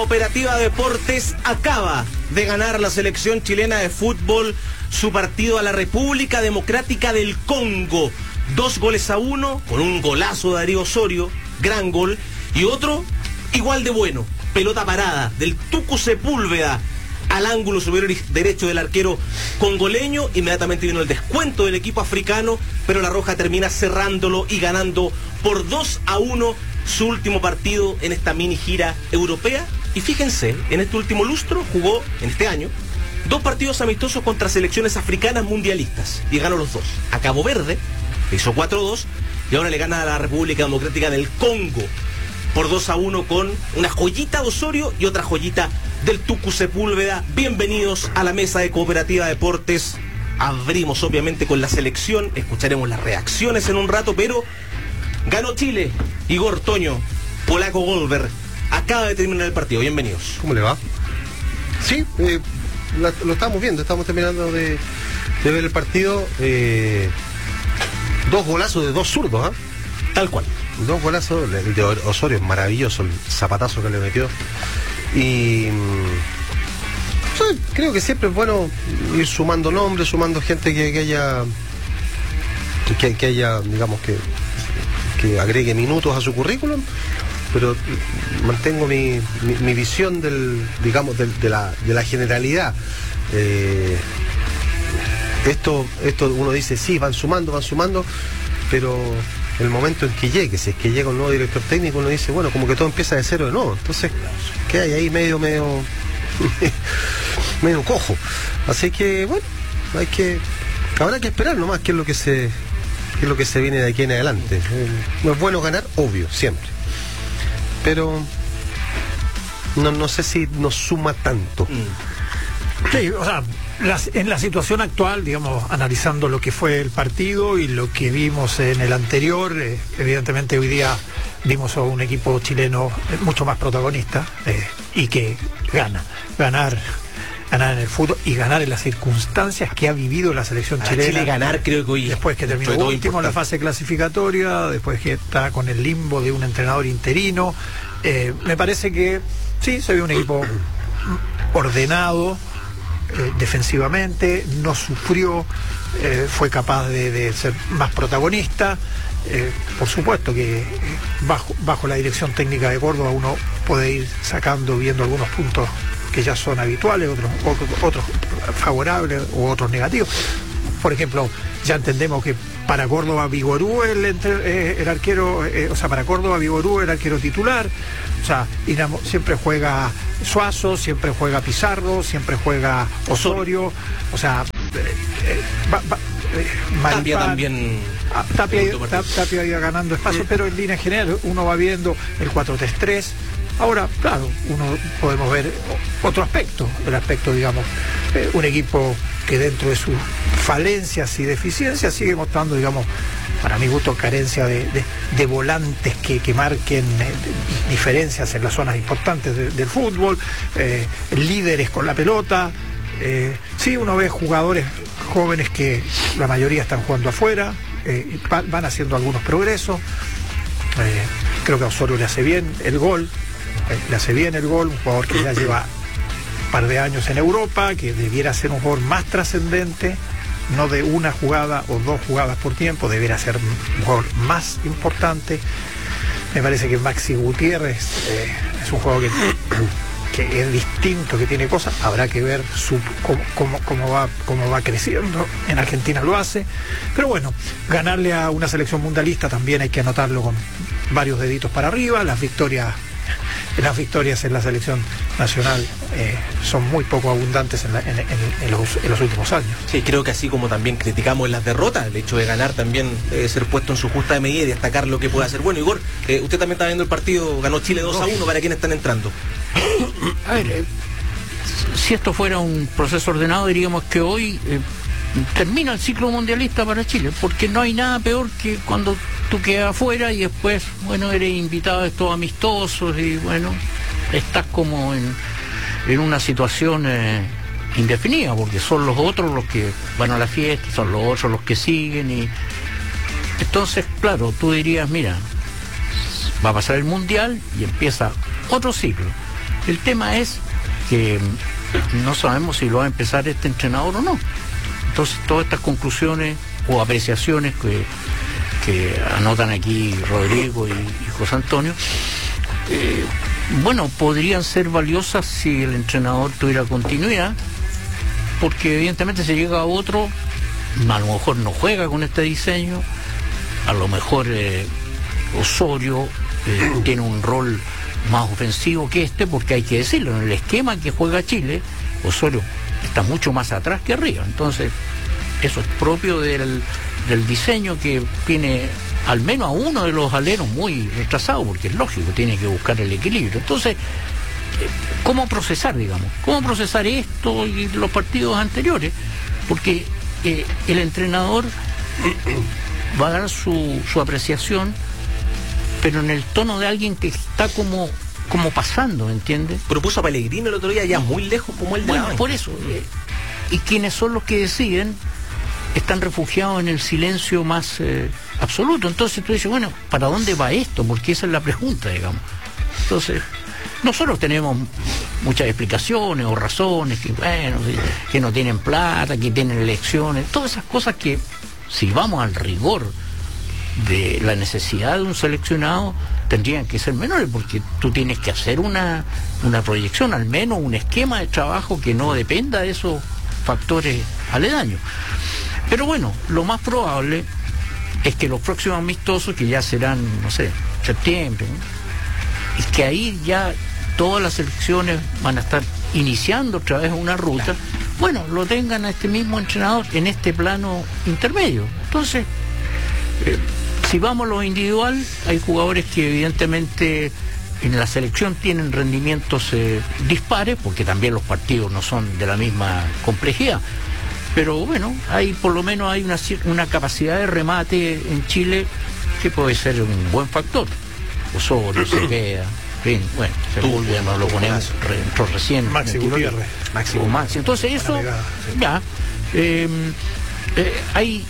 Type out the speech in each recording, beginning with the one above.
Cooperativa Deportes acaba de ganar la selección chilena de fútbol su partido a la República Democrática del Congo. 2-1, con un golazo de Darío Osorio, gran gol, y otro igual de bueno, pelota parada del Tucu Sepúlveda al ángulo superior derecho del arquero congoleño. Inmediatamente vino el descuento del equipo africano, pero la Roja termina cerrándolo y ganando por 2-1 su último partido en esta mini gira europea. Y fíjense, en este último lustro jugó, en este año, 2 partidos amistosos contra selecciones africanas mundialistas y ganó los 2. A Cabo Verde le hizo 4-2 y ahora le gana a la República Democrática del Congo por 2-1 con una joyita de Osorio y otra joyita del Tucu Sepúlveda. Bienvenidos a la mesa de Cooperativa Deportes. Abrimos obviamente con la selección, escucharemos las reacciones en un rato, pero ganó Chile. Igor, Toño, Polaco Goldberg, acaba de terminar el partido. Bienvenidos. ¿Cómo le va? Sí, lo estamos viendo, estamos terminando de ver el partido. 2 golazos de 2 zurdos, ¿eh? Tal cual. 2 golazos, el de Osorio es maravilloso, el zapatazo que le metió. Y creo que siempre es bueno ir sumando nombres, sumando gente que haya, digamos, que agregue minutos a su currículum, pero mantengo mi visión de la generalidad. Esto uno dice, sí, van sumando, pero el momento en que llegue, si es que llega un nuevo director técnico, uno dice, bueno, como que todo empieza de cero de nuevo. Entonces, ¿qué hay ahí? medio cojo. Así que, bueno, habrá que esperar nomás qué es lo que se viene de aquí en adelante. No es bueno ganar, obvio, siempre. Pero no sé si nos suma tanto. Sí, o sea, en la situación actual, digamos, analizando lo que fue el partido y lo que vimos en el anterior, evidentemente hoy día vimos a un equipo chileno mucho más protagonista y que ganar en el fútbol y ganar en las circunstancias que ha vivido la selección chilena. Chile ganar, creo que hoy, después que terminó último en la fase clasificatoria, después que está con el limbo de un entrenador interino, me parece que sí, se ve un equipo ordenado defensivamente, no sufrió, fue capaz de ser más protagonista. Por supuesto que bajo la dirección técnica de Córdoba uno puede ir viendo algunos puntos que ya son habituales, otros favorables u otros negativos. Por ejemplo, ya entendemos que para Córdoba Vigorú el arquero, para Córdoba Vigorú el arquero titular, o sea, siempre juega Suazo, siempre juega Pizarro, siempre juega Osorio, o sea, Tapia también. Tapia iba ganando espacio, pero en línea general uno va viendo el 4-3-3. Ahora, claro, podemos ver otro aspecto, el aspecto, digamos, un equipo que dentro de sus falencias y deficiencias sigue mostrando, digamos, para mi gusto, carencia de volantes que marquen diferencias en las zonas importantes del fútbol, líderes con la pelota. Sí, uno ve jugadores jóvenes que la mayoría están jugando afuera, van haciendo algunos progresos. Creo que a Osorio le hace bien el gol, un jugador que ya lleva un par de años en Europa, que debiera ser un jugador más trascendente, no de una jugada o 2 jugadas por tiempo, debiera ser un jugador más importante. Me parece que Maxi Gutiérrez es un jugador que es distinto, que tiene cosas. Habrá que ver cómo va creciendo. En Argentina lo hace, pero bueno, ganarle a una selección mundialista también hay que anotarlo con varios deditos para arriba. Las victorias en la selección nacional son muy poco abundantes en los últimos años. Sí, creo que así como también criticamos las derrotas, el hecho de ganar también debe ser puesto en su justa medida y destacar lo que puede hacer. Bueno, Igor, usted también está viendo el partido, ganó Chile 2-1, para quienes están entrando. A ver, si esto fuera un proceso ordenado, diríamos que hoy termina el ciclo mundialista para Chile, porque no hay nada peor que cuando tú quedas afuera y después, bueno, eres invitado a estos amistosos y bueno, estás como en una situación indefinida, porque son los otros los que van a la fiesta, son los otros los que siguen, y entonces, claro, tú dirías, mira, va a pasar el mundial y empieza otro ciclo. El tema es que no sabemos si lo va a empezar este entrenador o no. Entonces, todas estas conclusiones o apreciaciones que anotan aquí Rodrigo y José Antonio, bueno, podrían ser valiosas si el entrenador tuviera continuidad, porque evidentemente si llega a otro, a lo mejor no juega con este diseño, a lo mejor Osorio tiene un rol más ofensivo que este, porque hay que decirlo, en el esquema que juega Chile, Osorio está mucho más atrás que arriba. Entonces, eso es propio del diseño, que tiene al menos a uno de los aleros muy retrasado, porque es lógico, tiene que buscar el equilibrio. Entonces, ¿cómo procesar, digamos? ¿Cómo procesar esto y los partidos anteriores? Porque el entrenador va a dar su apreciación, pero en el tono de alguien que está como pasando, ¿entiendes? Propuso a Pellegrino el otro día, ya muy lejos como el de Bueno, por eso. Y quienes son los que deciden están refugiados en el silencio más absoluto. Entonces tú dices, bueno, ¿para dónde va esto? Porque esa es la pregunta, digamos. Entonces, nosotros tenemos muchas explicaciones o razones, que bueno, que no tienen plata, que tienen elecciones, todas esas cosas que, si vamos al rigor de la necesidad de un seleccionado, tendrían que ser menores, porque tú tienes que hacer una proyección, al menos un esquema de trabajo que no dependa de esos factores aledaños. Pero bueno, lo más probable es que los próximos amistosos, que ya serán, no sé, septiembre, ¿no? Y que ahí ya todas las selecciones van a estar iniciando otra vez una ruta, bueno, lo tengan a este mismo entrenador en este plano intermedio. Entonces, si vamos a lo individual, hay jugadores que evidentemente en la selección tienen rendimientos dispares, porque también los partidos no son de la misma complejidad. Pero bueno, por lo menos hay una capacidad de remate en Chile que puede ser un buen factor. Osorio, Cepeda, bueno, Sepúlveda no lo ponemos, entró recién. Máximo Gutiérrez. Máximo. Entonces eso, ya, hay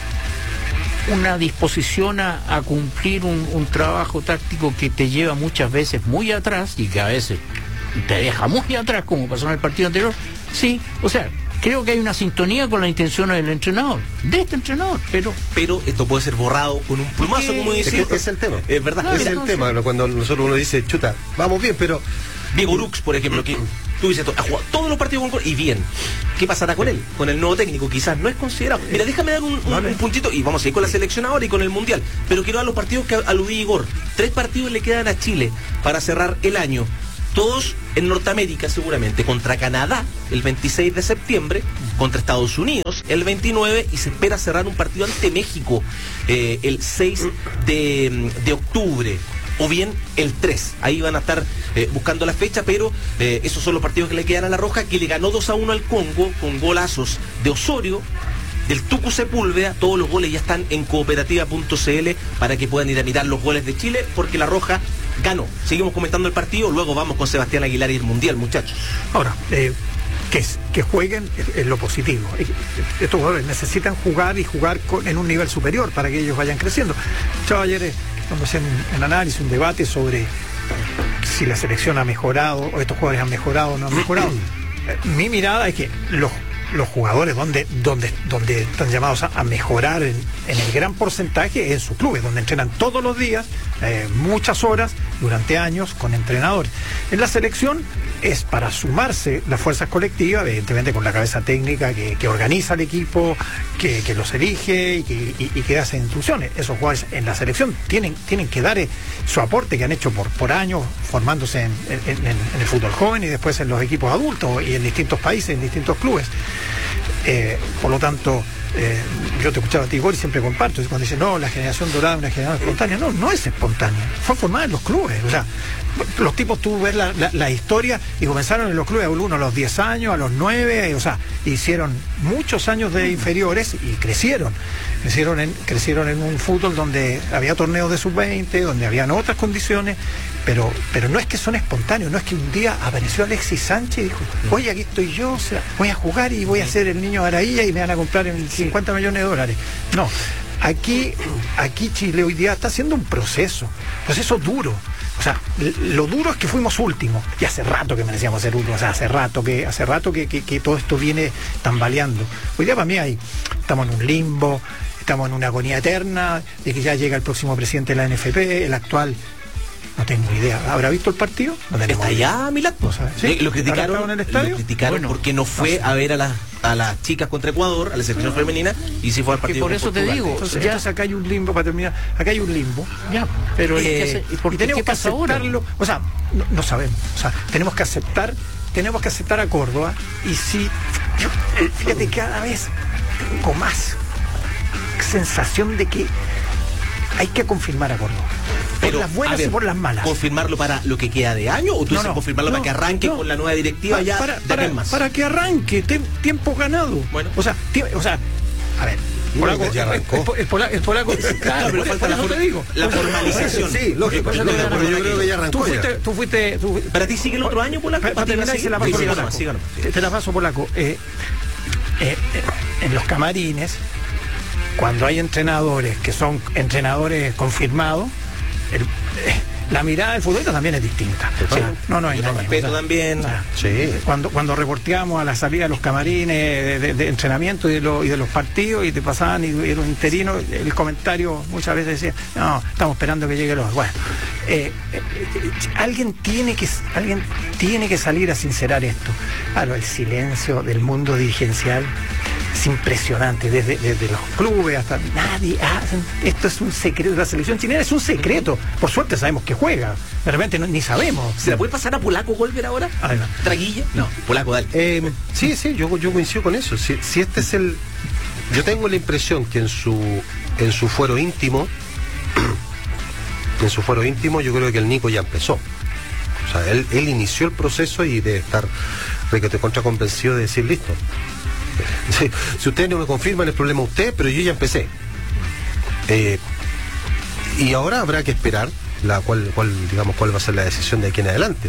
una disposición a cumplir un trabajo táctico que te lleva muchas veces muy atrás y que a veces te deja muy atrás, como pasó en el partido anterior. Sí, o sea, creo que hay una sintonía con las intenciones del entrenador, de este entrenador, pero esto puede ser borrado con un plumazo, como dice. Es el tema. Es verdad. Claro, es el tema. Cuando nosotros uno dice, chuta, vamos bien, pero Diego Lux, por ejemplo, que tú dices, ha jugado todos los partidos con gol y bien. ¿Qué pasará con él? Con el nuevo técnico, quizás no es considerado. Mira, déjame dar un puntito y vamos a ir con la selección ahora y con el Mundial. Pero quiero dar los partidos que aludí Igor. 3 partidos le quedan a Chile para cerrar el año. Todos en Norteamérica seguramente, contra Canadá el 26 de septiembre, contra Estados Unidos el 29 y se espera cerrar un partido ante México el 6 de octubre. O bien el 3, ahí van a estar buscando la fecha, pero esos son los partidos que le quedan a La Roja, que le ganó 2-1 al Congo con golazos de Osorio, del Tucu Sepúlveda. Todos los goles ya están en cooperativa.cl para que puedan ir a mirar los goles de Chile, porque La Roja ganó. Seguimos comentando el partido, luego vamos con Sebastián Aguilar y el Mundial, muchachos. Ahora, que jueguen es lo positivo. Estos jugadores necesitan jugar y jugar en un nivel superior para que ellos vayan creciendo. Chao, ayer cuando hacían un análisis, un debate sobre si la selección ha mejorado o estos jugadores han mejorado o no han mejorado. Mi mirada es que los jugadores donde están llamados a mejorar en el gran porcentaje es en sus clubes, donde entrenan todos los días, muchas horas, durante años, con entrenadores. En la selección es para sumarse las fuerzas colectivas, evidentemente con la cabeza técnica que organiza el equipo, que los elige y que hace instrucciones. Esos jugadores en la selección tienen que dar su aporte que han hecho por años, formándose en el fútbol joven y después en los equipos adultos y en distintos países, en distintos clubes. Por lo tanto, yo te escuchaba a ti, Igor, y siempre comparto, cuando dice, no, la generación dorada es una generación espontánea. No es espontánea, fue formada en los clubes. O sea, los tipos, tú ves la historia y comenzaron en los clubes, uno a los 10 años, a los 9, o sea, hicieron muchos años de inferiores y crecieron en un fútbol donde había torneos de sub-20, donde habían otras condiciones, pero no es que son espontáneos, no es que un día apareció Alexis Sánchez y dijo, oye, aquí estoy yo, o sea, voy a jugar y voy a ser el niño Arailla y me van a comprar en 50 millones de dólares. No, aquí Chile hoy día está haciendo un proceso duro. O sea, lo duro es que fuimos últimos. Y hace rato que merecíamos ser últimos. O sea, hace rato que todo esto viene tambaleando. Hoy día para mí estamos en un limbo, estamos en una agonía eterna de que ya llega el próximo presidente de la NFP, el actual. No tengo idea. ¿Habrá visto el partido? No tenemos Está idea. allá, Milad. ¿Sí? Lo criticaron en el estadio. Lo criticaron Bueno, porque no fue a ver a las chicas contra Ecuador, a la selección femenina, y sí fue al partido. por eso con te Portugal. digo, Entonces, ya acá hay un limbo, para terminar. Acá hay un limbo. Ya, pero Y tenemos que aceptarlo. O sea, no sabemos. O sea, tenemos que aceptar a Córdoba. Y si, fíjate, cada vez tengo más sensación de que hay que confirmar a Córdoba. Por las buenas y por las malas. ¿Confirmarlo para lo que queda de año o tú dices confirmarlo para que arranque con la nueva directiva para que arranque, tiempo ganado. Bueno. O sea, a ver. El polaco, claro, pero falta la formalización. Sí, lógico. Pero yo creo que ya arrancó. Tú fuiste. ¿Para ti sigue el otro año, Polaco? Para terminar, se la paso Polaco. Te la paso, Polaco. En los camarines, cuando hay entrenadores que son entrenadores confirmados, la mirada del futbolista también es distinta. Sí. No hay nada. Respeto también. Sí. Cuando reporteamos a la salida de los camarines de entrenamiento y de los partidos y te pasaban y los interinos, el comentario muchas veces decía, no, estamos esperando que llegue los... Bueno, alguien tiene que salir a sincerar esto. Claro, el silencio del mundo dirigencial es impresionante, desde los clubes hasta nadie. Esto es un secreto, la selección chilena es un secreto. Por suerte sabemos que juega, de repente ni sabemos. ¿Se la puede pasar a Polaco Golver ahora? No. ¿Traguilla? No, Polaco, dale. Sí, yo coincido con eso. Si este es el... Yo tengo la impresión que en su fuero íntimo, yo creo que el Nico ya empezó. O sea, él inició el proceso y debe estar requete contra convencido de decir listo. Si ustedes no me confirman, el problema es usted, pero yo ya empecé. Y ahora habrá que esperar cuál va a ser la decisión de aquí en adelante.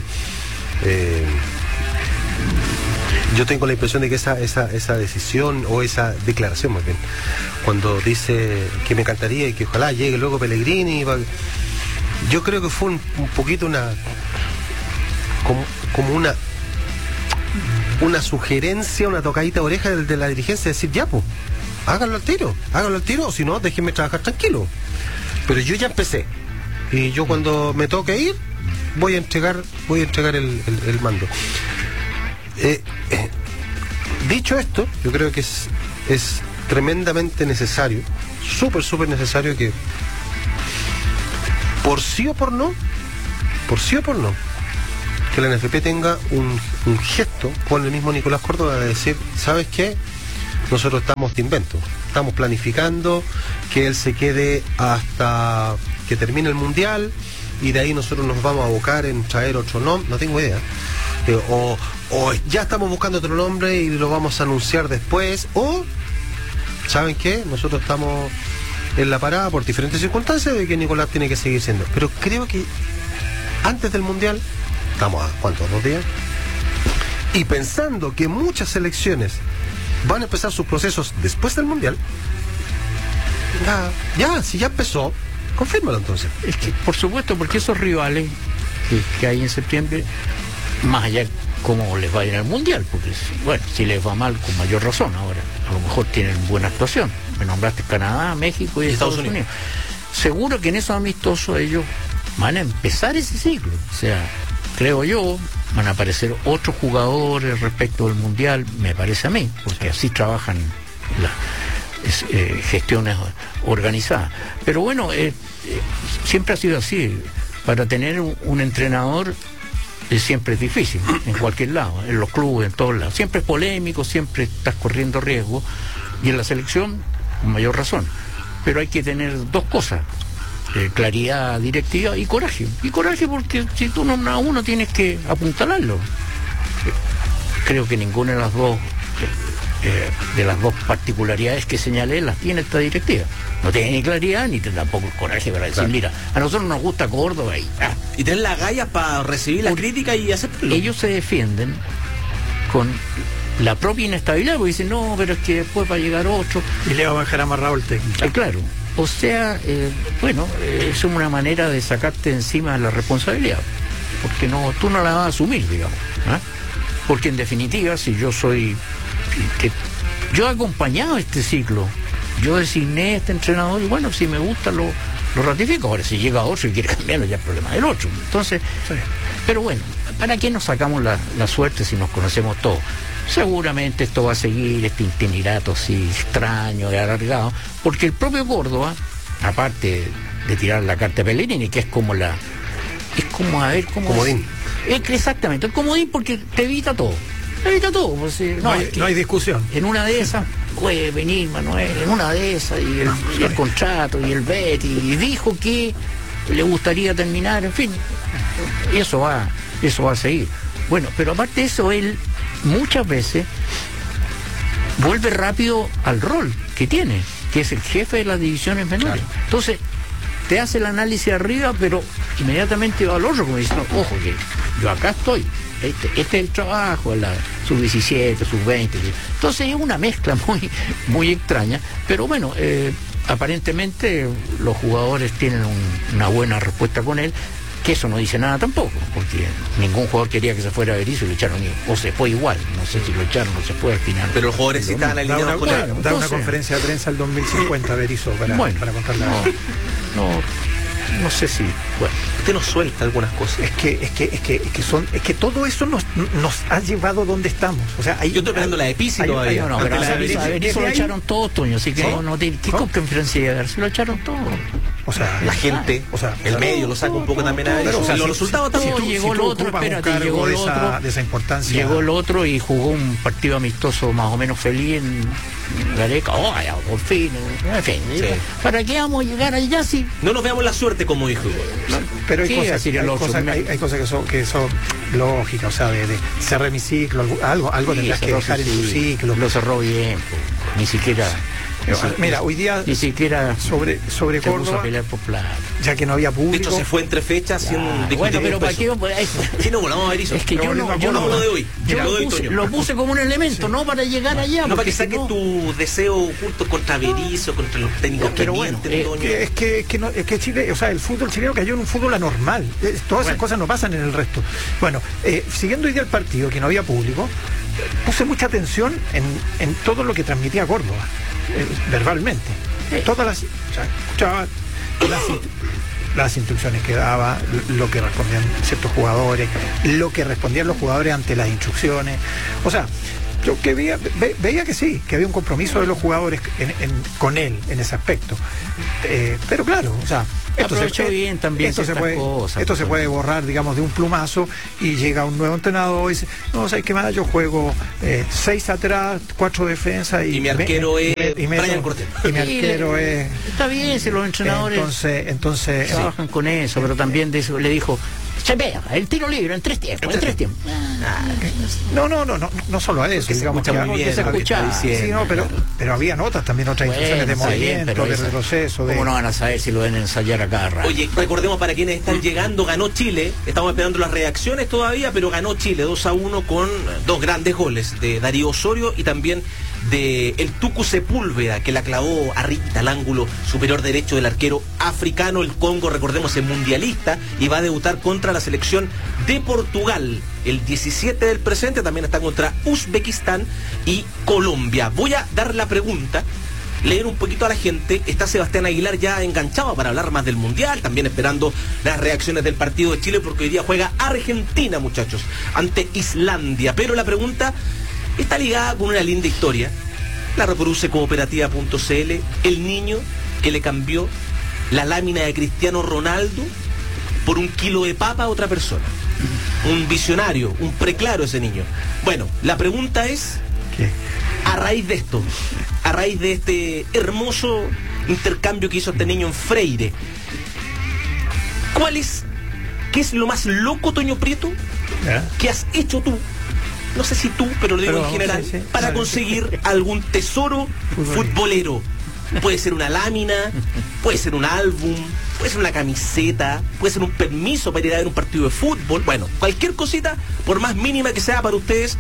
Yo tengo la impresión de que esa decisión o esa declaración más bien, cuando dice que me encantaría y que ojalá llegue luego Pellegrini, yo creo que fue un poquito como una sugerencia, una tocadita de oreja de la dirigencia, decir ya pues, háganlo al tiro, o si no, déjenme trabajar tranquilo. Pero yo ya empecé y yo cuando me toque ir voy a entregar el mando. Dicho esto, yo creo que es tremendamente necesario, súper necesario, que por sí o por no, que la NFP tenga un gesto con el mismo Nicolás Córdoba de decir, ¿sabes qué? Nosotros estamos de invento, estamos planificando que él se quede hasta que termine el Mundial y de ahí nosotros nos vamos a abocar en traer otro nombre, no tengo idea. O ya estamos buscando otro nombre y lo vamos a anunciar después, o ¿saben qué? Nosotros estamos en la parada por diferentes circunstancias de que Nicolás tiene que seguir siendo. Pero creo que antes del Mundial, estamos a ¿cuántos? 2 días, y pensando que muchas selecciones van a empezar sus procesos después del Mundial, si ya empezó, confírmalo entonces. Es que, por supuesto, porque esos rivales que hay en septiembre, más allá de cómo les va a ir al Mundial, porque bueno, si les va mal, con mayor razón ahora, a lo mejor tienen buena actuación. Me nombraste Canadá, México y Estados Unidos. Seguro que en esos amistosos ellos van a empezar ese ciclo. O sea, creo yo, van a aparecer otros jugadores respecto del Mundial, me parece a mí, porque así trabajan las gestiones organizadas. Pero bueno, siempre ha sido así. Para tener un entrenador siempre es difícil, en cualquier lado, en los clubes, en todos lados. Siempre es polémico, siempre estás corriendo riesgo, y en la selección, con mayor razón. Pero hay que tener dos cosas: claridad directiva y coraje. Y coraje porque si tú nombras a uno tienes que apuntalarlo. Creo que ninguna de las dos particularidades que señalé las tiene esta directiva. No tiene ni claridad ni tampoco el coraje para decir, mira, a nosotros nos gusta Córdoba y tener las gallas para recibir la crítica y aceptarlo. Ellos se defienden con la propia inestabilidad, porque dicen, no, pero es que después va a llegar otro. Y le va a dejar amarrado el técnico. Claro. O sea, es una manera de sacarte encima la responsabilidad, porque tú no la vas a asumir, digamos, ¿eh? Porque en definitiva, si yo yo he acompañado este ciclo, yo designé a este entrenador y bueno, si me gusta lo ratifico. Ahora, si llega otro y quiere cambiarlo, ya es problema del otro. Entonces, sí. Pero bueno, ¿para qué nos sacamos la suerte si nos conocemos todos? Seguramente esto va a seguir, este itinerato así extraño y alargado, porque el propio Córdoba, aparte de tirar la carta de Pellegrini, que es como comodín. Exactamente, el comodín, porque te evita todo. Pues, no hay discusión. En una de esas puede venir Manuel, en una de esas, y el contrato, y el Betty, y dijo que le gustaría terminar, en fin, y eso va a seguir. Bueno, pero aparte de eso, él muchas veces vuelve rápido al rol que tiene, que es el jefe de las divisiones menores. Claro. Entonces, te hace el análisis arriba, pero inmediatamente va al otro, como diciendo, ojo, que yo acá estoy. Este es el trabajo, la sub-17, sub-20. Entonces es una mezcla muy extraña, pero bueno, aparentemente los jugadores tienen una buena respuesta con él, que eso no dice nada tampoco, porque ningún jugador quería que se fuera a Berizzo y lo echaron, o se fue igual, no sé si lo echaron o se fue al final. Pero los jugadores sí estaban alineados con él. Da una conferencia de prensa el 2050 Berizzo para contar la verdad. No sé si, bueno, usted nos suelta algunas cosas. Es que todo eso nos ha llevado donde estamos. O sea, yo estoy esperando la de Pizzi todavía. Pero a Berizzo lo echaron todos, Toño, así que ¿qué conferencia de dar? Se lo echaron todos. O sea, la gente, el medio lo saca un poco también a Berizzo. Los resultados también. Llegó el otro, llegó el otro de esa importancia. Llegó el otro y jugó un partido amistoso más o menos feliz en Gareca. Por fin, en fin. Sí. ¿Para qué vamos a llegar allá si no nos veamos la suerte, como dijo? Pero hay cosas que son lógicas, o sea, de cerré mi ciclo, algo tendrás que dejar en tu ciclo. Lo cerró bien, ni siquiera. Mira, hoy día ni siquiera sobre Córdoba, ya que no había público. De hecho, se fue entre fechas haciendo un bueno, pero ¿para qué? Sí, no, volvamos a Berizzo. Es que yo de hoy. Lo puse como un elemento, no para llegar allá. No para que saques tu deseo oculto contra Berizzo, contra los técnicos que mienten, Toño. Es que Chile, o sea, el fútbol chileno cayó en un fútbol anormal. Todas esas cosas no pasan en el resto. Bueno, siguiendo hoy día el partido, que no había público, puse mucha atención en todo lo que transmitía Córdoba. Verbalmente, escuchaba las instrucciones que daba, lo que respondían ciertos jugadores, lo que respondían los jugadores ante las instrucciones. O sea, yo que veía que sí, que había un compromiso de los jugadores con él en ese aspecto. Pero claro, o sea, esto se puede borrar, digamos, de un plumazo, y llega un nuevo entrenador y dice, no, ¿sabes qué más? Yo juego 6 atrás, 4 defensas y mi arquero es Brian Cortés. Y mi arquero es... Está bien si los entrenadores entonces trabajan con eso, pero también de eso le dijo, se vea, el tiro libre en 3 tiempos, No solo a eso, digamos, que se escucha sí, no, pero había otras instrucciones de movimiento, de retroceso. ¿Cómo no van a saber si lo deben ensayar a cada rato? Oye, recordemos para quienes están llegando, ganó Chile, estamos esperando las reacciones todavía, pero ganó Chile 2-1 con 2 grandes goles de Darío Osorio y también de el Tucu Sepúlveda, que la clavó arriba al ángulo superior derecho del arquero africano. El Congo, recordemos, es mundialista y va a debutar contra la selección de Portugal el 17 del presente. También está contra Uzbekistán y Colombia. Voy a dar la pregunta, leer un poquito a la gente. Está Sebastián Aguilar ya enganchado para hablar más del mundial, también esperando las reacciones del partido de Chile, porque hoy día juega Argentina, muchachos, ante Islandia. Pero la pregunta está ligada con una linda historia. La reproduce cooperativa.cl. El niño que le cambió la lámina de Cristiano Ronaldo por 1 kilo de papa a otra persona. Un visionario, un preclaro ese niño. Bueno, la pregunta es, ¿qué? A raíz de esto, a raíz de este hermoso intercambio que hizo este niño en Freire, ¿qué es lo más loco, Toño Prieto, que has hecho tú? No sé si tú, pero lo digo en general, para conseguir algún tesoro futbolero. Puede ser una lámina, puede ser un álbum, puede ser una camiseta, puede ser un permiso para ir a ver un partido de fútbol. Bueno, cualquier cosita, por más mínima que sea para ustedes,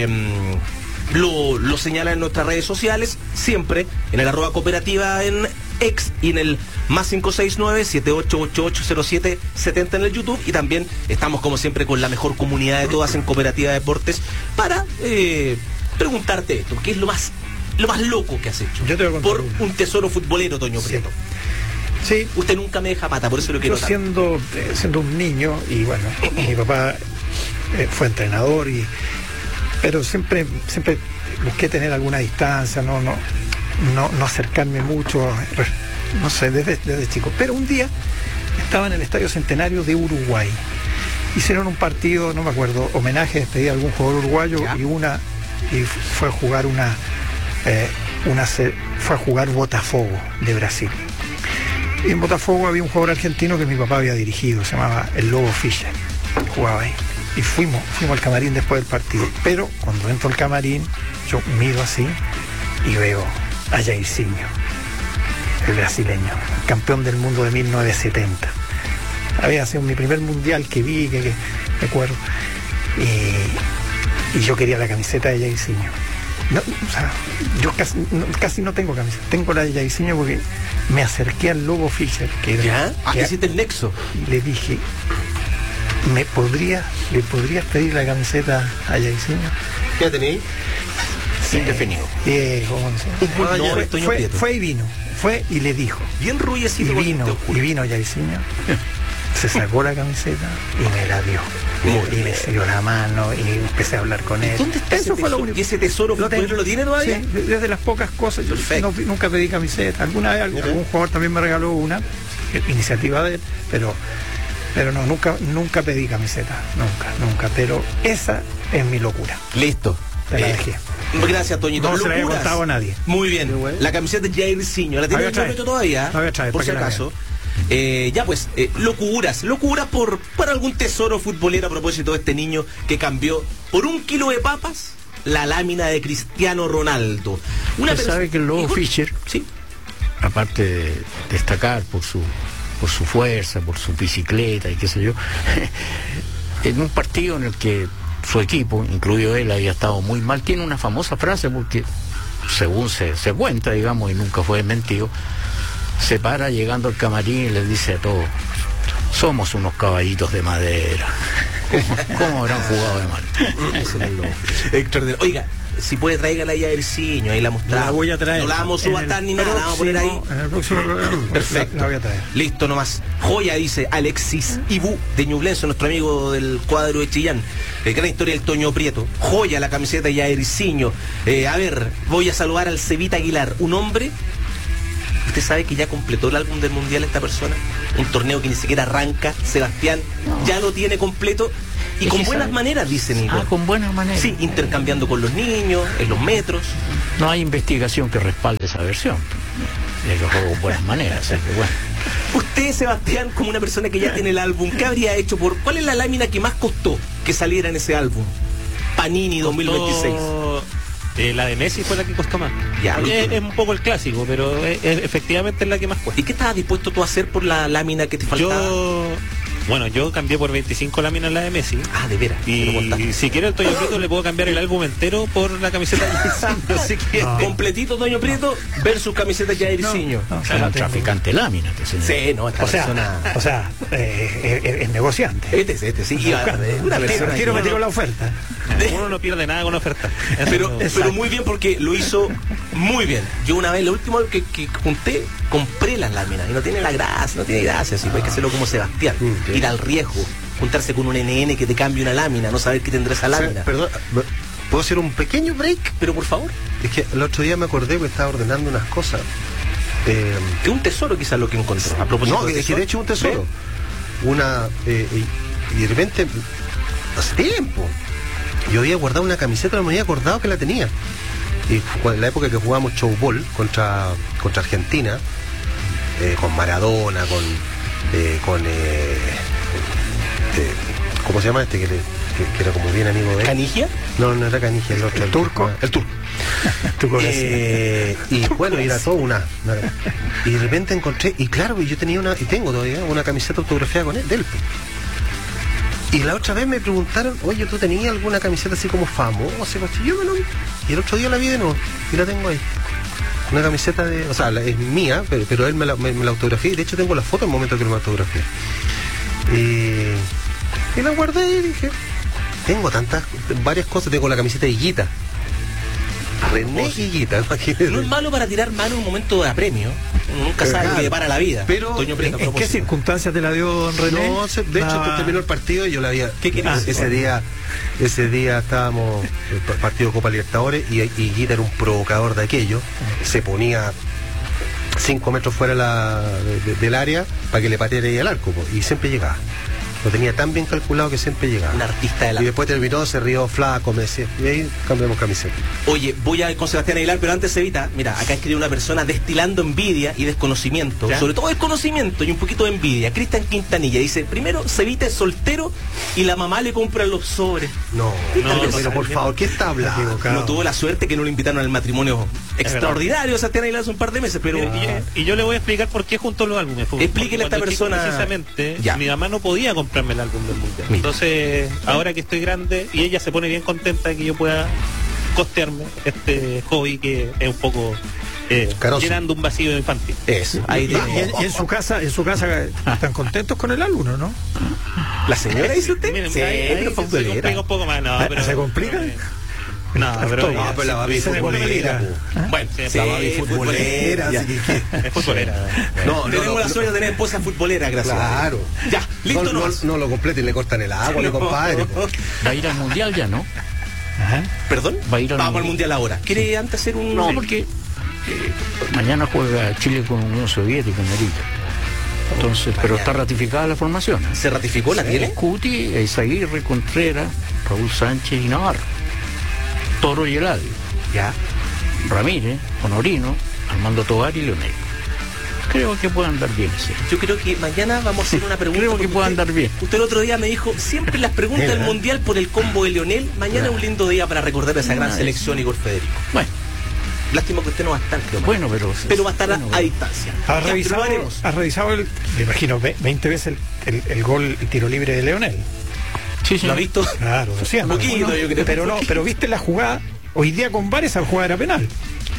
lo señalan en nuestras redes sociales, siempre en el @cooperativa en ex y en el más 569-7888-0770 en el YouTube. Y también estamos como siempre con la mejor comunidad de todas en Cooperativa Deportes para preguntarte esto, ¿qué es lo más loco que has hecho? Yo te voy a contar por un tesoro futbolero, Toño Prieto. Sí. Usted nunca me deja pata, por eso lo quiero tanto. Siendo un niño, y bueno, mi papá fue entrenador, pero siempre busqué tener alguna distancia, no acercarme mucho, no sé, desde chico. Pero un día estaba en el Estadio Centenario de Uruguay. Hicieron un partido, no me acuerdo, homenaje, despedida a algún jugador uruguayo, y fue a jugar fue a jugar Botafogo de Brasil. Y en Botafogo había un jugador argentino que mi papá había dirigido, se llamaba el Lobo Fischer, jugaba ahí. Y fuimos al camarín después del partido. Pero cuando entro al camarín, yo miro así y veo a Jairzinho, el brasileño, campeón del mundo de 1970. Había sido mi primer mundial que vi, que me acuerdo. Y yo quería la camiseta de Jairzinho. No, o sea, yo casi no tengo camiseta. Tengo la de Jairzinho porque me acerqué al Lobo Fischer, que era... ¿Ya? Hiciste el nexo. Y le dije, ¿le podrías pedir la camiseta a Jairzinho? ¿Qué tenéis? Sí, definido. Fue y vino. Fue y le dijo. Bien rubiecito. Y vino Jairzinho. Se sacó la camiseta y me la dio. Y me siguió la mano y empecé a hablar con él. ¿Dónde está eso? Fue lo único. ¿Y ese tesoro lo tiene todavía? Sí, desde las pocas cosas. Yo nunca pedí camiseta. Alguna vez algún jugador también me regaló una, iniciativa de él, pero no, nunca pedí camiseta. Nunca. Pero esa es mi locura. Listo. Te la dejé. Gracias, Toñito. No se la había contado a nadie. Muy bien. La camiseta de Jairzinho. ¿La tiene el Toñito todavía? La voy a traer, por si acaso. Locuras por algún tesoro futbolero a propósito de este niño que cambió por 1 kilo de papas la lámina de Cristiano Ronaldo. Usted sabe que el Lobo Fischer, sí, aparte de destacar por su fuerza, por su bicicleta y qué sé yo, en un partido en el que su equipo, incluido él, había estado muy mal, tiene una famosa frase, porque según se cuenta, digamos, y nunca fue desmentido, se para llegando al camarín y les dice a todos: somos unos caballitos de madera. ¿Cómo habrán jugado de mal? Extraordinario. Oiga, si puede, tráigala ya Jairzinho, ahí la mostramos. La voy a traer. No la vamos a subastar ni nada, la vamos a poner ahí. En el próximo programa. Perfecto. La voy a traer. Listo nomás. Joya, dice Alexis Ibú de Ñublense, nuestro amigo del cuadro de Chillán. Gran historia del Toño Prieto. Joya la camiseta de Jairzinho. A ver, voy a saludar al Cevita Aguilar, un hombre. ¿Usted sabe que ya completó el álbum del Mundial esta persona? Un torneo que ni siquiera arranca, Sebastián, ya lo tiene completo. Y con buenas maneras, dice Nico. Con buenas maneras. Sí, intercambiando con los niños, en los metros. No hay investigación que respalde esa versión. Yo juego con buenas maneras, así que bueno. Usted, Sebastián, como una persona que ya tiene el álbum, ¿qué habría hecho cuál es la lámina que más costó que saliera en ese álbum? Panini 2026. La de Messi fue la que costó más. Ya, es un poco el clásico, pero efectivamente es la que más cuesta. ¿Y qué estabas dispuesto tú a hacer por la lámina que te faltaba? Yo cambié por 25 láminas la de Messi. Ah, de veras. Y si quiere el Toño Prieto le puedo cambiar el álbum entero por la camiseta de Jairzinho. Así que completito Toño Prieto versus camiseta de Jairzinho. Es un traficante de láminas. Sí, no, esta persona... O sea, es negociante. Este, sí. Quiero me tiró la oferta. Uno no pierde nada con oferta. Pero muy bien, porque lo hizo muy bien. Yo una vez, lo último que junté, compré las láminas y no tiene gracia, así, hay que hacerlo como Sebastián. Ir al riesgo, juntarse con un NN que te cambie una lámina, no saber qué tendrá esa lámina. Perdón, ¿puedo hacer un pequeño break? Pero por favor. Es que el otro día me acordé que estaba ordenando unas cosas. Es un tesoro quizás lo que encontró. A propósito no, es que de hecho es un tesoro. Y de repente, hace tiempo, yo había guardado una camiseta, no me había acordado que la tenía. Y en la época que jugábamos showball contra Argentina, con Maradona, ¿cómo se llama este que era como bien amigo de él? ¿Canigia? No era Canigia, el otro. ¿El turco? El turco. Y bueno, era todo y de repente encontré, y claro, yo tenía y tengo todavía una camiseta autografiada con él, de él. Y la otra vez me preguntaron: oye, ¿tú tenías alguna camiseta así como famosa? Y yo no. Y el otro día la vi de nuevo y la tengo ahí. Una camiseta de... O sea, es mía, pero él me la autografió. De hecho, tengo la foto en el momento que me autografié. Y la guardé y dije... Tengo varias cosas. Tengo la camiseta de Higuita. René Higuita, imagínate. No es malo para tirar mano en un momento de apremio. Uno nunca sabe qué para la vida. Pero, ¿en qué circunstancias te la dio don René? No, de hecho, terminó el partido y yo la había... ¿Qué querías? Ese día estábamos en el partido de Copa Libertadores y Higuita era un provocador de aquello. Se ponía 5 metros fuera del área para que le pateara ahí al arco, y siempre llegaba. Lo tenía tan bien calculado que siempre llegaba. Un artista de la... Y después terminó, se rió flaco, me decía. Y ahí cambiamos camiseta. Oye, voy a ir con Sebastián Aguilar, pero antes, Evita, mira, acá escribe una persona destilando envidia y desconocimiento. ¿Ya? Sobre todo desconocimiento y un poquito de envidia. Cristian Quintanilla dice, primero, Cevita es soltero y la mamá le compra los sobres. No, pero por favor, ¿qué está hablando? No tuvo la suerte que no lo invitaron al matrimonio extraordinario de Sebastián Aguilar hace un par de meses, pero... Y yo le voy a explicar por qué juntó los álbumes. Explíquele a esta persona... Precisamente, mi mamá no podía comprarme el álbum del Mundial. Entonces, ahora que estoy grande, y ella se pone bien contenta de que yo pueda costearme este hobby que es un poco llenando un vacío infantil. Eso. Y en su casa están contentos con el álbum, ¿no? ¿La señora dice usted? Miren, sí, ahí pero se complica un poco más. No, pero, ¿se complica? No, pero la babi futbolera. Bueno, la babi futbolera. Es futbolera. No, tenemos la suerte de tener esposa futbolera, gracias. Claro. Ya, listo. No lo completen, le cortan el agua, mi compadre. Va a ir al Mundial ya, ¿no? Ajá. ¿Perdón? Vamos al Mundial ahora. ¿Quiere antes hacer un...? No, porque mañana juega Chile con Unión Soviética en Arica. Entonces, pero está ratificada la formación. ¿Se ratificó? ¿La tiene? Cuti, Eizaguirre, Contreras, Raúl Sánchez y Navarro. Toro y Eladio. Ya. Ramírez, Honorino, Armando Tovar y Leonel. Creo que puede andar bien, sí. Yo creo que mañana vamos a hacer una pregunta. Creo que puede andar bien. Usted el otro día me dijo, siempre las preguntas del Mundial por el combo de Leonel. Mañana es un lindo día para recordar esa gran selección, Igor Federico. Bueno. Lástima que usted no va a estar, creo. Bueno, pero va a estar a distancia. ¿Has revisado me imagino, 20 veces el gol, el tiro libre de Leonel? Sí, sí. ¿Lo ha visto? Claro, un poquito, yo creo. Pero viste la jugada, hoy día con VAR esa jugada era penal.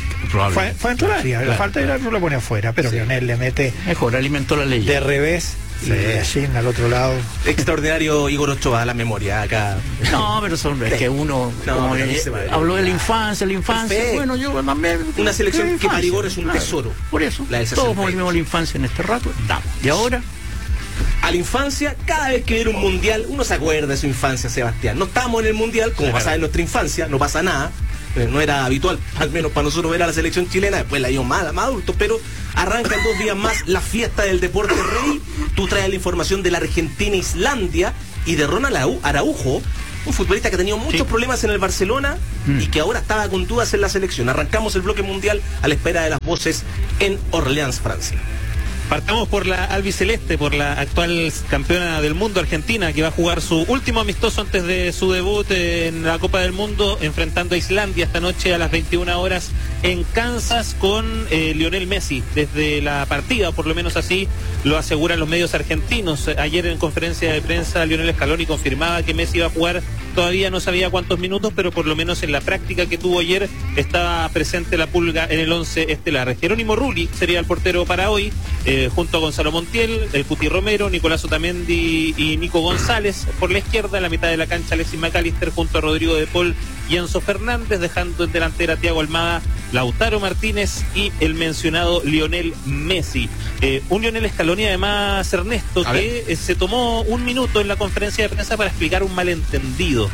Fue dentro del área, la falta del árbitro la pone afuera, pero Leonel le mete... Mejor, alimentó la ley. De revés, y allí al otro lado. Extraordinario Igor Ochoa, la memoria acá. No, pero es que uno habló de la infancia. Perfecto. Bueno, yo también... Una selección que para Igor es un tesoro. Por eso, todos volvimos a la infancia en este rato, damos. Y ahora... A la infancia, cada vez que viene un mundial, uno se acuerda de su infancia, Sebastián. No estamos en el mundial, como pasaba en nuestra infancia, no pasa nada. No era habitual, al menos para nosotros, ver a la selección chilena. Después la íbamos más adultos, pero arrancan 2 días más la fiesta del deporte rey. Tú traes la información de la Argentina-Islandia y de Ronald Araujo, un futbolista que ha tenido muchos problemas en el Barcelona y que ahora estaba con dudas en la selección. Arrancamos el bloque mundial a la espera de las voces en Orleans, Francia. Partamos por la albiceleste, por la actual campeona del mundo, Argentina, que va a jugar su último amistoso antes de su debut en la Copa del Mundo, enfrentando a Islandia esta noche a las 21 horas en Kansas con Lionel Messi. Desde la partida, por lo menos así lo aseguran los medios argentinos. Ayer en conferencia de prensa Lionel Scaloni confirmaba que Messi iba a jugar, todavía no sabía cuántos minutos, pero por lo menos en la práctica que tuvo ayer estaba presente la Pulga en el 11 estelar. Jerónimo Rulli sería el portero para hoy, junto a Gonzalo Montiel, el Cuti Romero, Nicolás Otamendi y Nico González por la izquierda. En la mitad de la cancha Alexis McAllister junto a Rodrigo de Paul y Enzo Fernández, dejando en delantera a Thiago Almada, Lautaro Martínez y el mencionado Lionel Messi. Un Lionel Scaloni además, Ernesto, que se tomó un minuto en la conferencia de prensa para explicar un malentendido,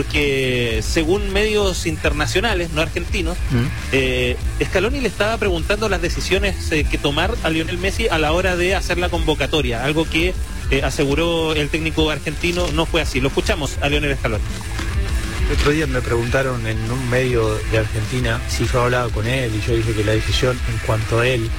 porque según medios internacionales, no argentinos, Scaloni le estaba preguntando las decisiones que tomar a Lionel Messi a la hora de hacer la convocatoria, algo que aseguró el técnico argentino no fue así. Lo escuchamos a Lionel Scaloni. El otro día me preguntaron en un medio de Argentina si yo hablaba con él y yo dije que la decisión en cuanto a él,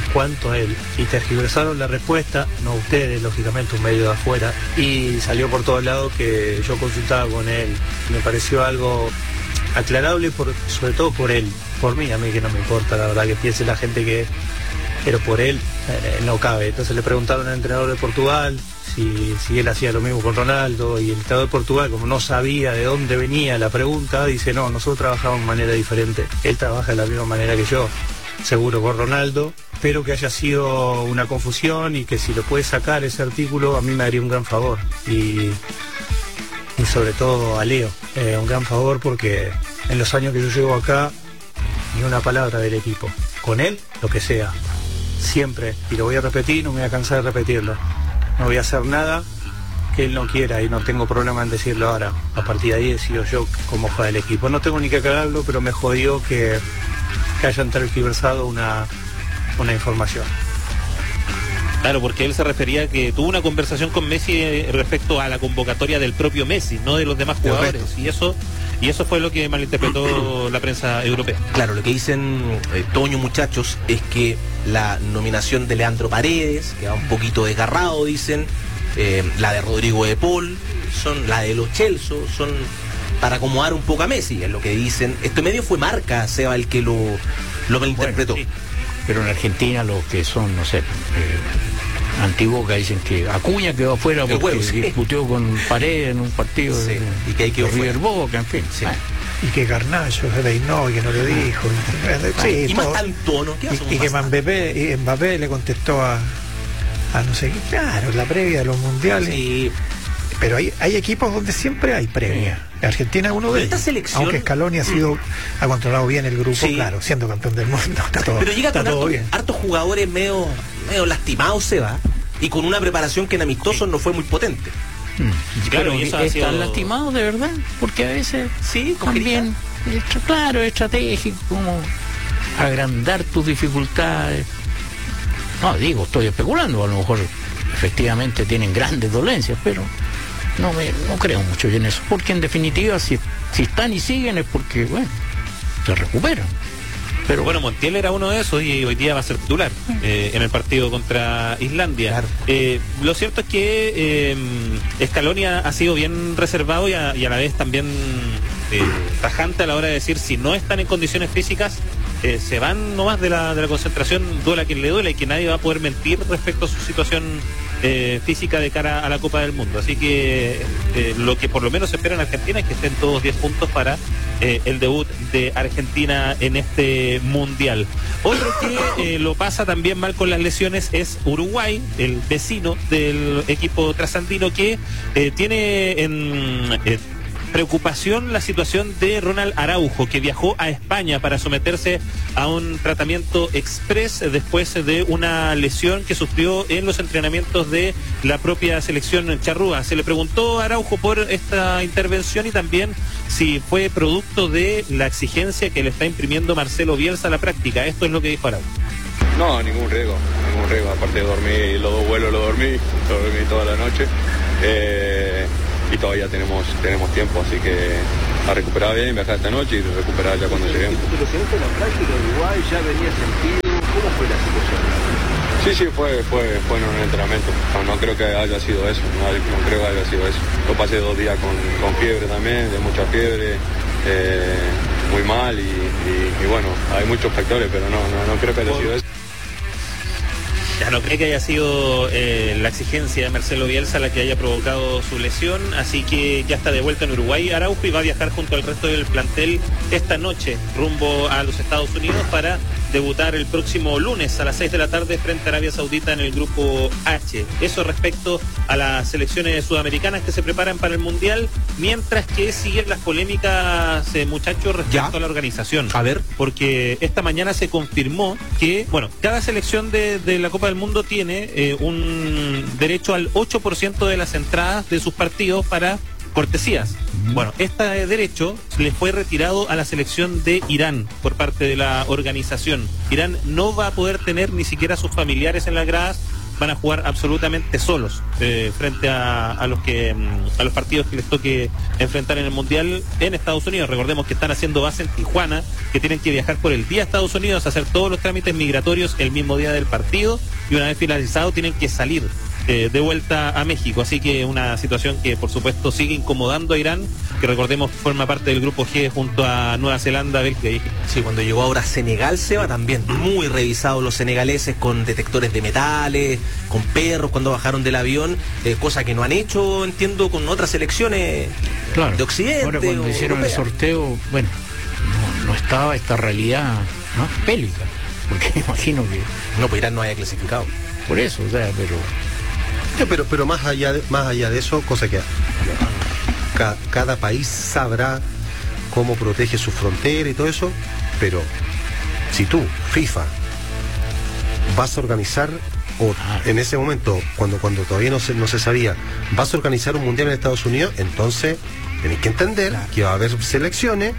y tergiversaron la respuesta, no ustedes, lógicamente un medio de afuera, y salió por todos lados que yo consultaba con él. Me pareció algo aclarable, sobre todo por él, por mí, a mí que no me importa, la verdad, que piense la gente que, pero por él no cabe. Entonces le preguntaron al entrenador de Portugal si él hacía lo mismo con Ronaldo, y el entrenador de Portugal, como no sabía de dónde venía la pregunta, dice: no, nosotros trabajamos de manera diferente, él trabaja de la misma manera que yo. seguro con Ronaldo. Espero que haya sido una confusión y que si lo puede sacar ese artículo a mí me haría un gran favor. Y sobre todo a Leo, un gran favor, porque en los años que yo llevo acá, ni una palabra del equipo. Con él, lo que sea. Siempre, y lo voy a repetir, no me voy a cansar de repetirlo. No voy a hacer nada que él no quiera y no tengo problema en decirlo ahora. A partir de ahí decido yo cómo juega el equipo. No tengo ni que aclararlo, pero me jodió que hayan tergiversado una información. Claro, porque él se refería a que tuvo una conversación con Messi respecto a la convocatoria del propio Messi, no de los demás jugadores. Y eso fue lo que malinterpretó la prensa europea. Claro, lo que dicen Toño, muchachos, es que la nominación de Leandro Paredes, que va un poquito desgarrado, dicen, la de Rodrigo de Paul, la de los Chelsea, son para acomodar un poco a Messi, es lo que dicen. Este medio fue Marca, Seba, el que lo malinterpretó. Bueno, sí. Pero en Argentina los que son, no sé, anti-Boca dicen que Acuña quedó afuera porque discutió con Paredes en un partido y que hay que River Boca, en fin. Sí. Y que Garnacho se reinó y que no le dijo. Y más tanto, ¿no? Y que Mbappé le contestó a no sé qué, claro, la previa de los mundiales. Sí. Pero hay equipos donde siempre hay previa. Argentina es uno de ellos. Selección, aunque Scaloni ha controlado bien el grupo, claro, siendo campeón del mundo. Pero llega con hartos jugadores medio lastimados, se va, y con una preparación que en amistosos no fue muy potente. Claro, y están lastimados de verdad, porque a veces también, claro, es estratégico, como agrandar tus dificultades. No, estoy especulando, a lo mejor efectivamente tienen grandes dolencias, pero no creo mucho en eso, porque en definitiva si están y siguen es porque, bueno, se recuperan. Pero bueno, Montiel era uno de esos y hoy día va a ser titular en el partido contra Islandia. Claro. Lo cierto es que Scaloni ha sido bien reservado y a la vez también tajante a la hora de decir si no están en condiciones físicas, se van nomás de la concentración, duela quien le duela, y que nadie va a poder mentir respecto a su situación física de cara a la Copa del Mundo. Así que lo que por lo menos se espera en Argentina es que estén todos 10 puntos para el debut de Argentina en este Mundial. Otro que lo pasa también mal con las lesiones es Uruguay, el vecino del equipo trasandino, que tiene en preocupación la situación de Ronald Araujo, que viajó a España para someterse a un tratamiento express después de una lesión que sufrió en los entrenamientos de la propia selección charrúa. Se le preguntó a Araujo por esta intervención y también si fue producto de la exigencia que le está imprimiendo Marcelo Bielsa a la práctica. Esto es lo que dijo Araujo. No, ningún riesgo. Aparte de dormir los 2 vuelos, lo dormí toda la noche. Y todavía tenemos tiempo, así que a recuperar bien, viajar esta noche y recuperar ya cuando lleguemos. ¿Te lesionaste en la práctica de Uruguay? ¿Ya venía sentido? ¿Cómo fue la situación? Sí, fue en un entrenamiento. No creo que haya sido eso, no creo que haya sido eso. Yo pasé 2 días con fiebre también, de mucha fiebre, muy mal y bueno, hay muchos factores, pero no creo que haya sido eso. Ya no cree que haya sido la exigencia de Marcelo Bielsa la que haya provocado su lesión, así que ya está de vuelta en Uruguay Araujo y va a viajar junto al resto del plantel esta noche rumbo a los Estados Unidos para debutar el próximo lunes a las 6 de la tarde frente a Arabia Saudita en el grupo H. Eso respecto a las selecciones sudamericanas que se preparan para el Mundial, mientras que siguen las polémicas, muchachos, respecto a la organización. A ver, porque esta mañana se confirmó que, bueno, cada selección de la Copa del Mundo tiene un derecho al 8% de las entradas de sus partidos para cortesías. Bueno, este derecho le fue retirado a la selección de Irán por parte de la organización. Irán no va a poder tener ni siquiera a sus familiares en las gradas, van a jugar absolutamente solos frente a los partidos que les toque enfrentar en el Mundial en Estados Unidos. Recordemos que están haciendo base en Tijuana, que tienen que viajar por el día a Estados Unidos, hacer todos los trámites migratorios el mismo día del partido, y una vez finalizado tienen que salir de vuelta a México. Así que una situación que por supuesto sigue incomodando a Irán, que recordemos forma parte del grupo G junto a Nueva Zelanda, Bélgica y Egipto. Sí, cuando llegó ahora Senegal, Seba, también muy revisados los senegaleses, con detectores de metales, con perros cuando bajaron del avión, cosa que no han hecho, entiendo, con otras selecciones de Occidente. Ahora cuando hicieron el sorteo, bueno, no estaba esta realidad, ¿no?, bélica. porque me imagino que No, pues Irán no haya clasificado. por eso, o sea, Pero más allá de eso, cosa que cada país sabrá cómo protege su frontera y todo eso, pero si tú, FIFA, vas a organizar, o en ese momento, cuando todavía no se sabía, vas a organizar un mundial en Estados Unidos, entonces tenés que entender que va a haber selecciones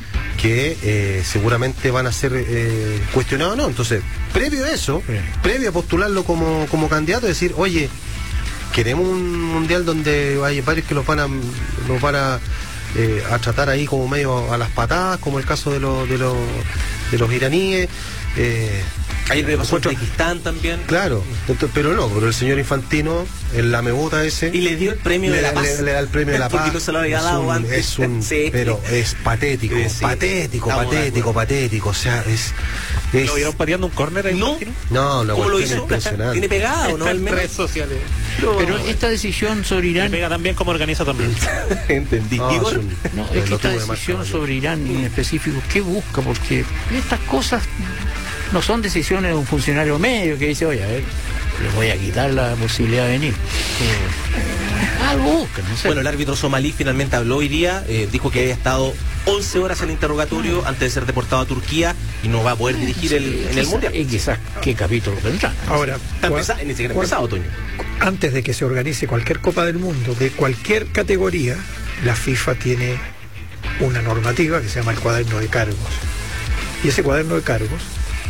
que seguramente van a ser cuestionadas o no. Entonces, previo a eso, previo a postularlo como candidato, decir, oye, queremos un mundial donde hay varios que los van a tratar ahí como medio a las patadas, como el caso de los iraníes. Ahí repasó Uzbekistán también. Claro, pero el señor Infantino, el lamebota ese, Y le dio el premio de la paz. le da el premio de la paz. Porque no se lo había dado antes. Sí. Pero es patético, Sí. patético. O sea, ¿Lo vieron pateando un córner ahí? No. No, la ¿Cómo lo cuestión hizo? impresionante. Tiene pegado, ¿no? El En meme. redes sociales. pero esta decisión sobre Le Irán, pega también como organiza también. Entendí. No, Igor, es un- no, lo es que tuvo esta de marca, decisión ¿no? sobre Irán en específico, ¿qué busca? Porque estas cosas no son decisiones de un funcionario medio que dice, oye, a ver, le voy a quitar la posibilidad de venir. Algo busca, no sé. Bueno, el árbitro somalí finalmente habló hoy día, dijo que había estado 11 horas en interrogatorio antes de ser deportado a Turquía y no va a poder dirigir en el Mundial. Y quizás qué capítulo tendrá. Ahora, Ni siquiera ha empezado, Toño. antes de que se organice cualquier Copa del Mundo de cualquier categoría, la FIFA tiene una normativa que se llama el cuaderno de cargos. Y ese cuaderno de cargos,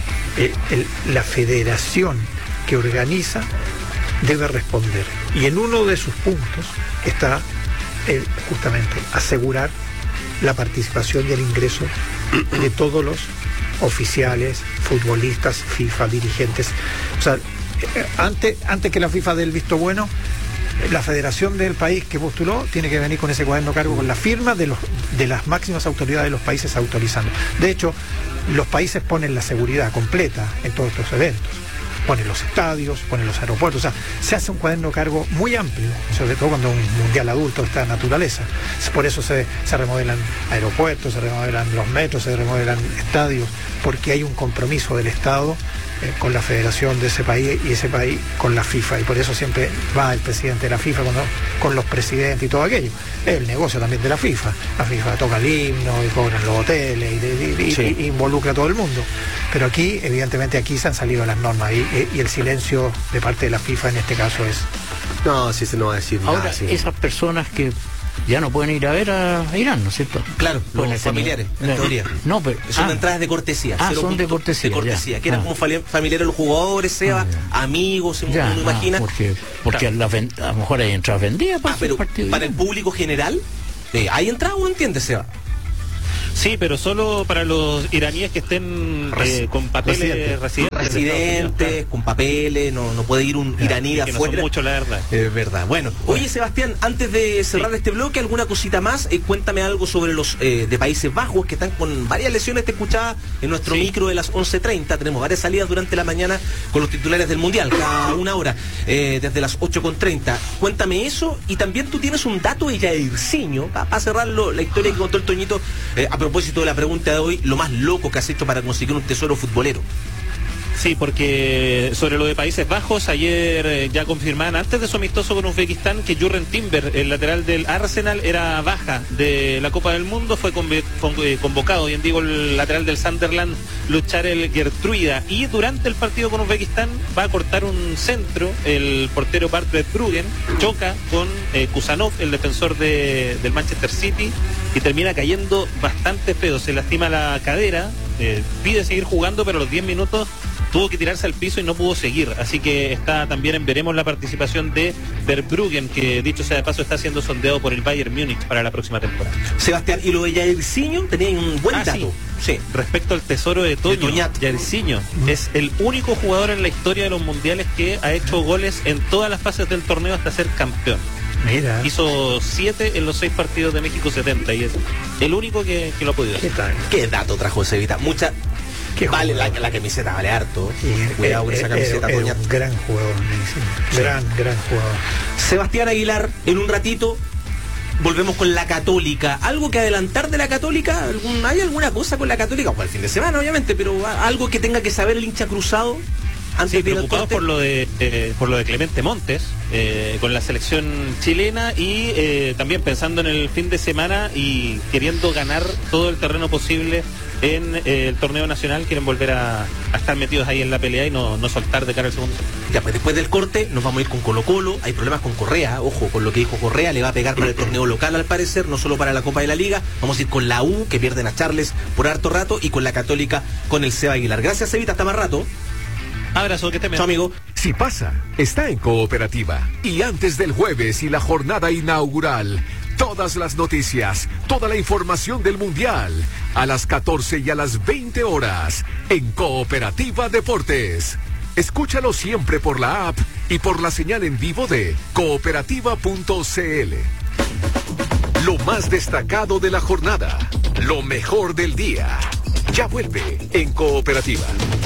la federación que organiza debe responder. Y en uno de sus puntos está justamente asegurar la participación y el ingreso de todos los oficiales, futbolistas, FIFA, dirigentes. O sea, antes que la FIFA dé el visto bueno, la federación del país que postuló tiene que venir con ese cuaderno cargo, con la firma de las máximas autoridades de los países autorizando. De hecho, los países ponen la seguridad completa en todos estos eventos. Ponen los estadios, ponen los aeropuertos, o sea, se hace un cuaderno cargo muy amplio, sobre todo cuando un mundial adulto de esta naturaleza. Por eso se remodelan aeropuertos, se remodelan los metros, se remodelan estadios, porque hay un compromiso del Estado con la federación de ese país y ese país con la FIFA, y por eso siempre va el presidente de la FIFA con los presidentes y todo aquello. Es el negocio también de la FIFA. La FIFA toca el himno y cobran los hoteles y involucra a todo el mundo. Pero aquí, evidentemente, aquí se han salido las normas y el silencio de parte de la FIFA en este caso es... No, sí se no va a decir Ahora, nada. Sí. esas personas que ya no pueden ir a ver a Irán, ¿no es cierto? Claro, Pueden los tener- familiares, en teoría. No, pero... Son entradas de cortesía. Ah, 0 son de puntos cortesía, De cortesía, ya. que eran como familiares de los jugadores, Seba, amigos, Ya, uno imagina. porque a lo mejor hay entradas vendidas para Pero el partido. para el público general, ¿hay entrada o no entiendes, Seba? Sí, pero solo para los iraníes que estén con papeles Residentes, con papeles, no puede ir un iraní de que no son afuera. mucho, la verdad. Es verdad. Bueno, oye Sebastián, antes de cerrar este bloque, alguna cosita más, cuéntame algo sobre los de Países Bajos, que están con varias lesiones. Te escuchaba en nuestro micro de las 11:30, tenemos varias salidas durante la mañana con los titulares del Mundial, cada una hora, desde las 8:30. Cuéntame eso, y también tú tienes un dato de Jairzinho, para cerrar la historia que contó el Toñito, a propósito de la pregunta de hoy, lo más loco que has hecho para conseguir un tesoro futbolero. Sí, porque sobre lo de Países Bajos, ayer ya confirmaban antes de su amistoso con Uzbekistán que Jurgen Timber, el lateral del Arsenal, era baja de la Copa del Mundo, fue convocado, bien digo, el lateral del Sunderland, Lucharel Gertruida, y durante el partido con Uzbekistán va a cortar un centro, el portero Bart Bruggen choca con Kusanov, el defensor del Manchester City, y termina cayendo bastante feo, se lastima la cadera, pide seguir jugando, pero a los 10 minutos tuvo que tirarse al piso y no pudo seguir, así que está también en veremos la participación de Verbruggen, que dicho sea de paso está siendo sondeado por el Bayern Múnich para la próxima temporada. Sebastián, y lo de Jairzinho tenía un buen dato. Sí, respecto al tesoro de Toño, Jairzinho es el único jugador en la historia de los mundiales que ha hecho goles en todas las fases del torneo hasta ser campeón. Mira. Hizo 7 en los 6 partidos de México 70 y es el único que lo ha podido hacer. ¿Qué tal? ¿Qué dato trajo Sevita? Mucha... Qué Vale, jugador. la camiseta vale harto. Y Cuidado con esa camiseta, era Toña. un gran jugador, gran jugador. Sebastián Aguilar, en un ratito volvemos con la Católica. ¿Algo que adelantar de la Católica? ¿Hay alguna cosa con la Católica? Bueno, el fin de semana, obviamente, pero algo que tenga que saber el hincha cruzado antes de ir al preocupados por lo de Clemente Montes con la selección chilena y también pensando en el fin de semana y queriendo ganar todo el terreno posible en el torneo nacional. Quieren volver a estar metidos ahí en la pelea y no soltar de cara al segundo. Ya, pues después del corte nos vamos a ir con Colo-Colo. Hay problemas con Correa, ojo con lo que dijo Correa, le va a pegar para el torneo local al parecer, no solo para la Copa de la Liga. Vamos a ir con la U, que pierden a Charles por harto rato, y con la Católica con el Seba Aguilar. Gracias, Evita, hasta más rato. Abrazo, que te Chao, amigo. Si pasa, está en Cooperativa. Y antes del jueves y la jornada inaugural, todas las noticias, toda la información del Mundial, a las 14 y a las 20 horas, en Cooperativa Deportes. Escúchalo siempre por la app y por la señal en vivo de cooperativa.cl. Lo más destacado de la jornada, lo mejor del día. Ya vuelve en Cooperativa.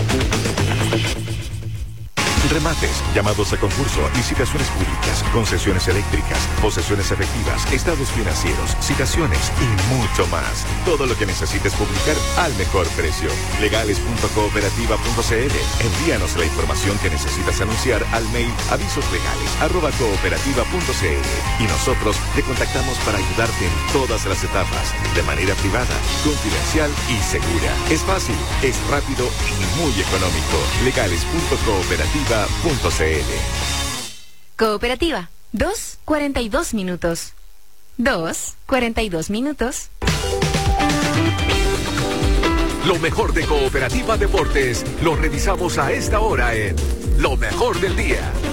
Remates, llamados a concurso, licitaciones públicas, concesiones eléctricas, posesiones efectivas, estados financieros, citaciones y mucho más. Todo lo que necesites publicar al mejor precio. Legales.cooperativa.cl. Envíanos la información que necesitas anunciar al mail avisoslegales@cooperativa.cl y nosotros te contactamos para ayudarte en todas las etapas, de manera privada, confidencial y segura. Es fácil, es rápido y muy económico. Legales.cooperativa.cl. Cooperativa, 2:42 minutos. 2:42 minutos. Lo mejor de Cooperativa Deportes lo revisamos a esta hora en Lo Mejor del Día.